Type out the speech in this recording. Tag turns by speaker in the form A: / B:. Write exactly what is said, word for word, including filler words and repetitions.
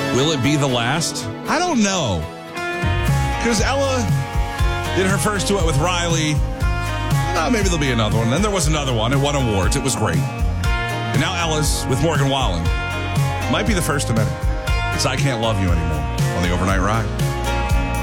A: Will it be the last? I don't know. Because Ella did her first duet with Riley. Uh, maybe there'll be another one. Then there was another one. It won awards. It was great. And now Ella's with Morgan Wallen. Might be the first of many. It's I Can't Love You Anymore on the Overnight Ride.